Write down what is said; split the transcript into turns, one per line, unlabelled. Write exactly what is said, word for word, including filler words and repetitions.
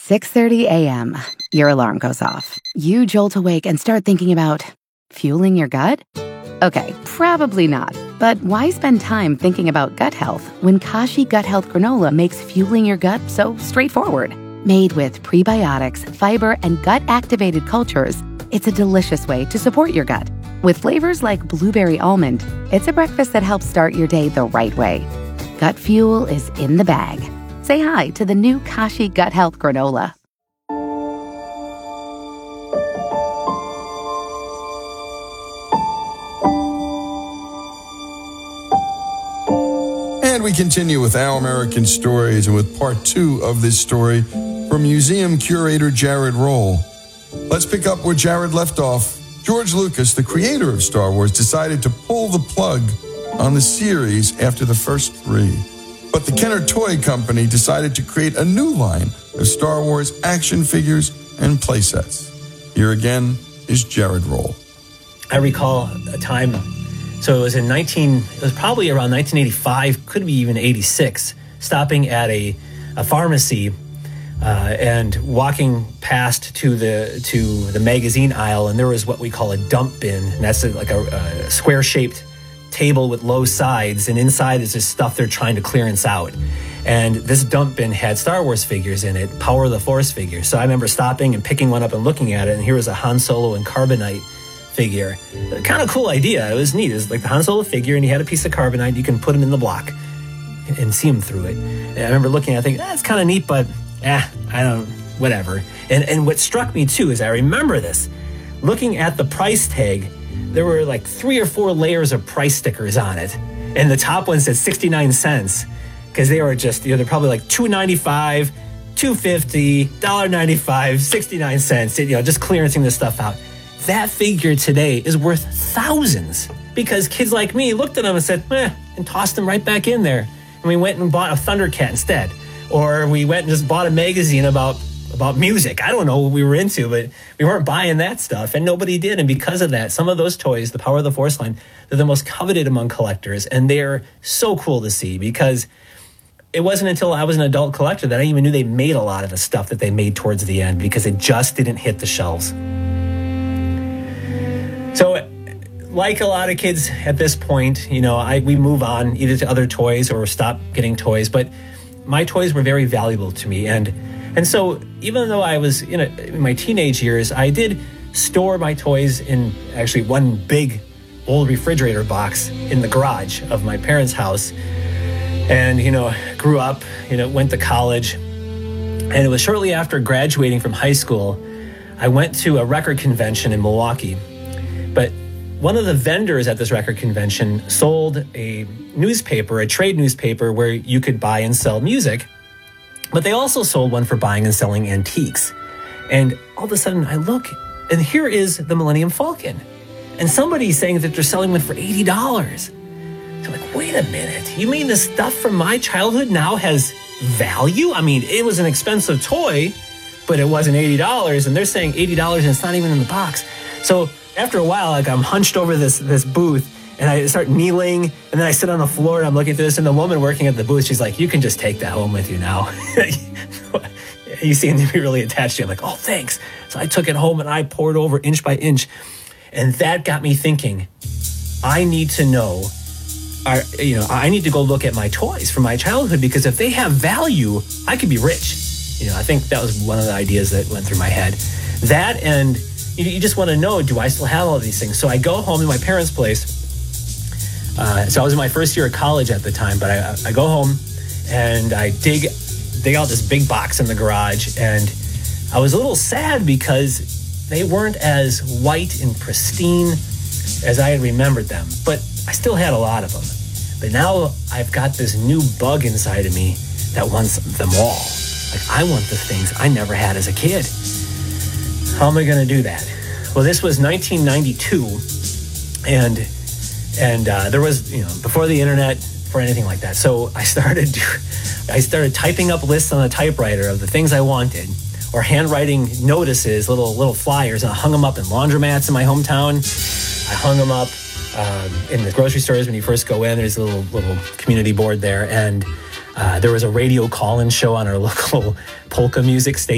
six thirty a.m., your alarm goes off. You jolt awake and start thinking about fueling your gut? Okay, probably not. But why spend time thinking about gut health when Kashi Gut Health Granola makes fueling your gut so straightforward? Made with prebiotics, fiber, and gut-activated cultures, it's a delicious way to support your gut. With flavors like blueberry almond, it's a breakfast that helps start your day the right way. Gut fuel is in the bag. Say hi to the new Kashi Gut Health Granola.
And we continue with Our American Stories and with part two of this story from museum curator Jared Roll. Let's pick up where Jared left off. George Lucas, the creator of Star Wars, decided to pull the plug on the series after the first three. But the Kenner Toy Company decided to create a new line of Star Wars action figures and playsets. Here again is Jared Roll.
I recall a time, so it was in nineteen, it was probably around nineteen eighty-five, could be even eighty-six, stopping at a, a pharmacy uh, and walking past to the to the magazine aisle, and there was what we call a dump bin, and that's a, like a, a square-shaped table with low sides, and inside is just stuff they're trying to clearance out. And this dump bin had Star Wars figures in it, Power of the Force figures. So I remember stopping and picking one up and looking at it, and here was a Han Solo and Carbonite figure. Kind of cool idea. It was neat. It was like the Han Solo figure, and he had a piece of Carbonite. You can put him in the block and, and see him through it. And I remember looking at it, thinking, that's kind of neat, but eh, I don't, whatever. And, and what struck me, too, is I remember this. Looking at the price tag, there were like three or four layers of price stickers on it. And the top one said sixty-nine cents because they were just, you know, they're probably like two ninety-five, two fifty, one ninety-five, sixty-nine cents, you know, just clearancing this stuff out. That figure today is worth thousands because kids like me looked at them and said, eh, and tossed them right back in there. And we went and bought a Thundercat instead. Or we went and just bought a magazine about about music. I don't know what we were into, but we weren't buying that stuff, and nobody did. And because of that, some of those toys, the Power of the Force line, they're the most coveted among collectors, and they're so cool to see because it wasn't until I was an adult collector that I even knew they made a lot of the stuff that they made towards the end because it just didn't hit the shelves. So, like a lot of kids at this point, you know, I we move on either to other toys or stop getting toys, but my toys were very valuable to me, and And so even though I was in, a, in my teenage years, I did store my toys in actually one big old refrigerator box in the garage of my parents' house. And, you know, grew up, you know, went to college. And it was shortly after graduating from high school, I went to a record convention in Milwaukee. But one of the vendors at this record convention sold a newspaper, a trade newspaper where you could buy and sell music. But they also sold one for buying and selling antiques. And all of a sudden I look, and here is the Millennium Falcon. And somebody's saying that they're selling one for eighty dollars. So I'm like, wait a minute. You mean the stuff from my childhood now has value? I mean, it was an expensive toy, but it wasn't eighty dollars. And they're saying eighty dollars and it's not even in the box. So after a while, like I'm hunched over this, this booth, and I start kneeling, and then I sit on the floor, and I'm looking through this, and the woman working at the booth, she's like, you can just take that home with you now. You seem to be really attached to it. I'm like, oh, thanks. So I took it home, and I poured over inch by inch, and that got me thinking, I need to know, are, you know, I need to go look at my toys from my childhood, because if they have value, I could be rich. You know, I think that was one of the ideas that went through my head. That, and you, you just want to know, do I still have all these things? So I go home to my parents' place. Uh, so I was in my first year of college at the time, but I, I go home and I dig dig out this big box in the garage, and I was a little sad because they weren't as white and pristine as I had remembered them, but I still had a lot of them. But now I've got this new bug inside of me that wants them all. Like, I want the things I never had as a kid. How am I going to do that? Well, this was nineteen ninety-two, and And uh, there was, you know, before the internet, before anything like that. So I started, I started typing up lists on a typewriter of the things I wanted, or handwriting notices, little little flyers, and I hung them up in laundromats in my hometown. I hung them up um, in the grocery stores when you first go in. There's a little little community board there, and uh, there was a radio call-in show on our local polka music station.